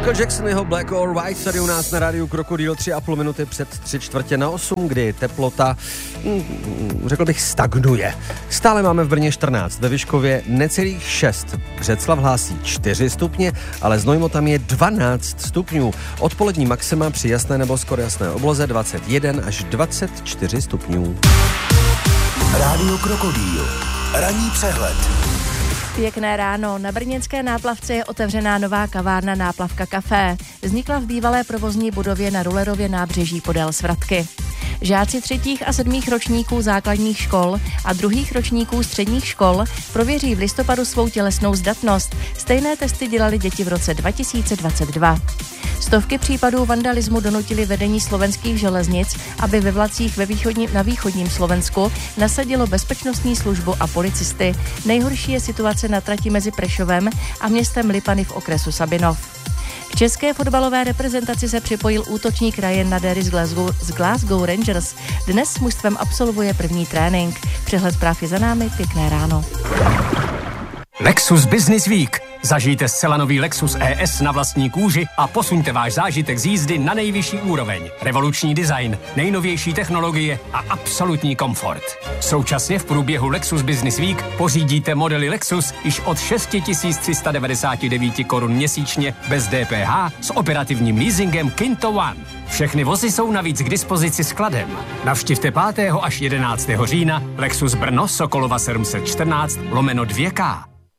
Michael Jackson, jeho Black or White, tady u nás na rádiu Krokodýl 3,5 minuty před 7:45, kdy teplota, řekl bych, stagnuje. Stále máme v Brně 14, ve Vyškově necelých 6. Břeclav hlásí 4 stupně, ale Znojmo tam je 12 stupňů. Odpolední maxima při jasné nebo skoro jasné obloze 21 až 24 stupňů. Rádio Krokodýl. Ranní přehled. Pěkné ráno. Na brněnské Náplavce je otevřená nová kavárna Náplavka Café. Vznikla v bývalé provozní budově na Rulerově nábřeží podél Svratky. Žáci 3. a 7. ročníků základních škol a 2. ročníků středních škol prověří v listopadu svou tělesnou zdatnost. Stejné testy dělali děti v roce 2022. Stovky případů vandalismu donutili vedení slovenských železnic, aby ve vlacích na východním Slovensku nasadilo bezpečnostní službu a policisty. Nejhorší je situace na trati mezi Prešovem a městem Lipany v okresu Sabinov. K české fotbalové reprezentaci se připojil útočník Ryan Nadery z Glasgow Rangers. Dnes s mužstvem absolvuje první trénink. Přehled zpráv je za námi, pěkné ráno. Lexus Business Week. Zažijte zcela nový Lexus ES na vlastní kůži a posuňte váš zážitek z jízdy na nejvyšší úroveň. Revoluční design, nejnovější technologie a absolutní komfort. Současně v průběhu Lexus Business Week pořídíte modely Lexus již od 6 399 korun měsíčně bez DPH s operativním leasingem Kinto One. Všechny vozy jsou navíc k dispozici skladem. Navštivte 5. až 11. října Lexus Brno Sokolova 714/2K.